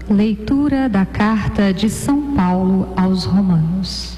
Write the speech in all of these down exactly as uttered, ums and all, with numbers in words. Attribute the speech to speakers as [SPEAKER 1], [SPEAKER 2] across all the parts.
[SPEAKER 1] Leitura da Carta de São Paulo aos Romanos.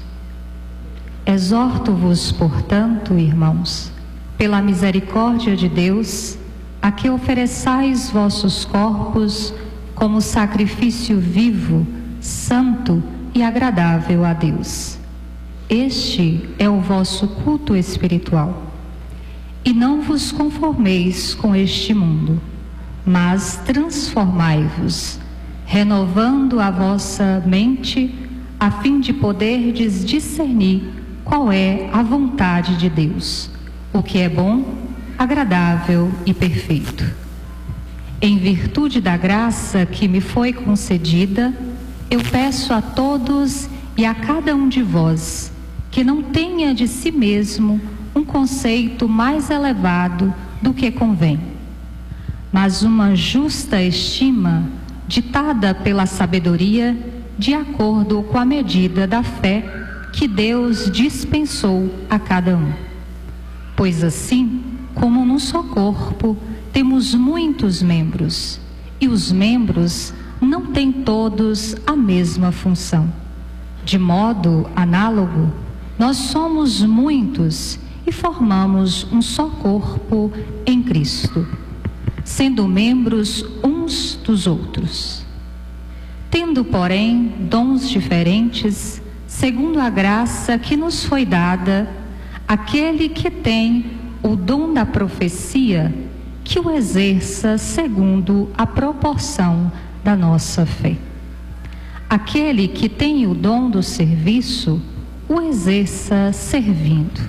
[SPEAKER 1] Exorto-vos, portanto, irmãos, pela misericórdia de Deus, a que ofereçais vossos corpos como sacrifício vivo, santo e agradável a Deus. Este é o vosso culto espiritual. E não vos conformeis com este mundo, mas transformai-vos, renovando a vossa mente, a fim de poderdes discernir qual é a vontade de Deus, o que é bom, agradável e perfeito. Em virtude da graça que me foi concedida, eu peço a todos e a cada um de vós que não tenha de si mesmo um conceito mais elevado do que convém, mas uma justa estima ditada pela sabedoria, de acordo com a medida da fé que Deus dispensou a cada um. Pois assim, como num só corpo, temos muitos membros, e os membros não têm todos a mesma função. De modo análogo, nós somos muitos e formamos um só corpo em Cristo, sendo membros uns dos outros. Tendo, porém, dons diferentes, segundo a graça que nos foi dada, aquele que tem o dom da profecia, que o exerça segundo a proporção da nossa fé. Aquele que tem o dom do serviço, o exerça servindo.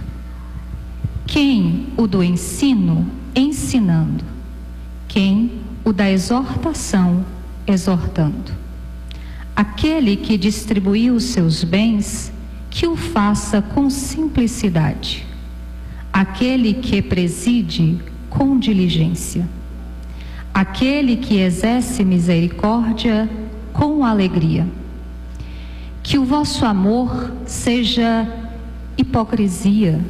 [SPEAKER 1] Quem o do ensino, ensinando. Quem o da exortação, exortando. Aquele que distribuiu os seus bens, que o faça com simplicidade. Aquele que preside, com diligência. Aquele que exerce misericórdia, com alegria. Que o vosso amor seja hipocrisia,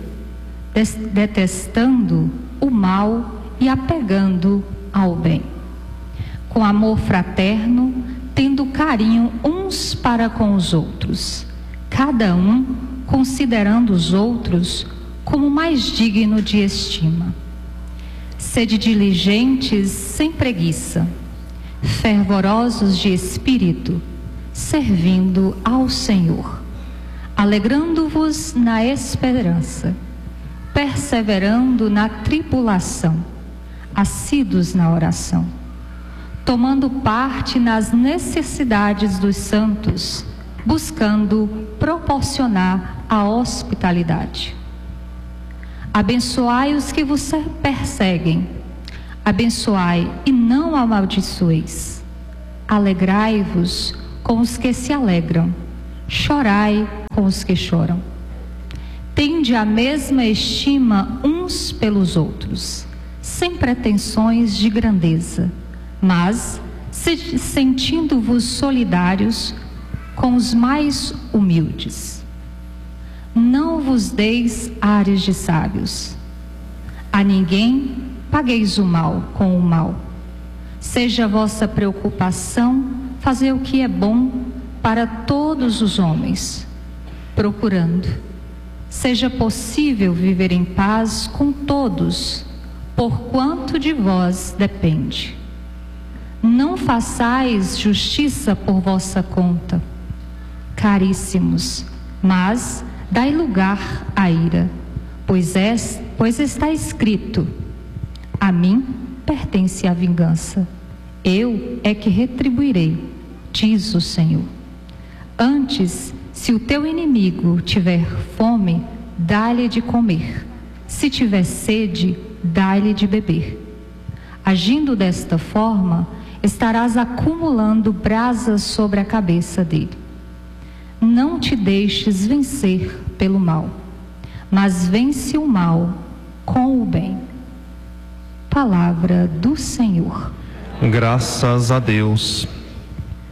[SPEAKER 1] detestando o mal e apegando ao bem. Com amor fraterno, tendo carinho uns para com os outros, cada um considerando os outros como mais digno de estima. Sede diligentes sem preguiça, fervorosos de espírito, servindo ao Senhor, alegrando-vos na esperança, perseverando na tribulação, assíduos na oração, tomando parte nas necessidades dos santos, buscando proporcionar a hospitalidade. Abençoai os que vos perseguem, abençoai e não amaldiçoeis. Alegrai-vos com os que se alegram, chorai com os que choram. Tende a mesma estima uns pelos outros, sem pretensões de grandeza, mas sentindo-vos solidários com os mais humildes. Não vos deis ares de sábios. A ninguém pagueis o mal com o mal. Seja a vossa preocupação fazer o que é bom para todos os homens, procurando, seja possível viver em paz com todos, porquanto de vós depende. Não façais justiça por vossa conta, caríssimos, mas dai lugar à ira, pois, é, pois está escrito: a mim pertence a vingança, eu é que retribuirei, diz o Senhor. Antes, se o teu inimigo tiver fome, dá-lhe de comer, se tiver sede, dá-lhe de beber. Agindo desta forma, estarás acumulando brasas sobre a cabeça dele. Não te deixes vencer pelo mal, mas vence o mal com o bem. Palavra do Senhor.
[SPEAKER 2] Graças a Deus.